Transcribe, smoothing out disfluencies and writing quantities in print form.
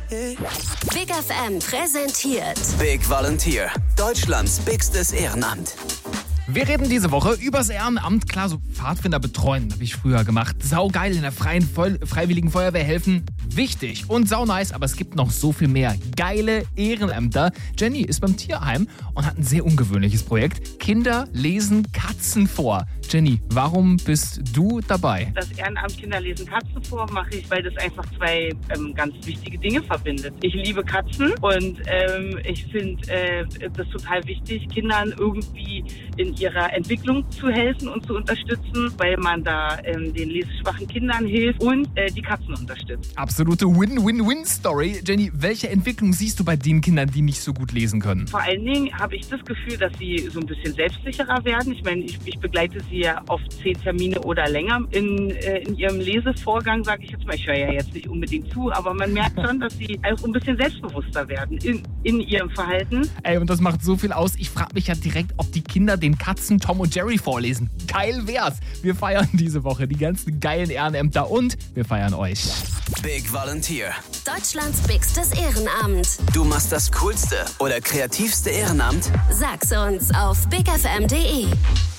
Big FM präsentiert Big Volunteer, Deutschlands bigstes Ehrenamt. Wir reden diese Woche übers Ehrenamt. Klar, so Pfadfinder betreuen habe ich früher gemacht. Saugeil, in der freiwilligen Feuerwehr helfen. Wichtig und saunice, aber es gibt noch so viel mehr geile Ehrenämter. Jenny ist beim Tierheim und hat ein sehr ungewöhnliches Projekt. Kinder lesen Katzen vor. Jenny, warum bist du dabei? Das Ehrenamt Kinder lesen Katzen vor mache ich, weil das einfach zwei ganz wichtige Dinge verbindet. Ich liebe Katzen und ich finde das total wichtig, Kindern irgendwie in ihrer Entwicklung zu helfen und zu unterstützen, weil man da den leseschwachen Kindern hilft und die Katzen unterstützt. Absolute Win-Win-Win-Story. Jenny, welche Entwicklung siehst du bei den Kindern, die nicht so gut lesen können? Vor allen Dingen habe ich das Gefühl, dass sie so ein bisschen selbstsicherer werden. Ich meine, ich begleite sie ja oft 10 Termine oder länger in ihrem Lesevorgang, sage ich jetzt mal. Ich höre ja jetzt nicht unbedingt zu, aber man merkt schon, dass sie auch ein bisschen selbstbewusster werden in ihrem Verhalten. Ey, und das macht so viel aus. Ich frage mich ja direkt, ob die Kinder den Katzen Tom und Jerry vorlesen. Geil wär's. Wir feiern diese Woche die ganzen geilen Ehrenämter und wir feiern euch. Big Volunteer. Deutschlands bigstes Ehrenamt. Du machst das coolste oder kreativste Ehrenamt? Sag's uns auf bigfm.de.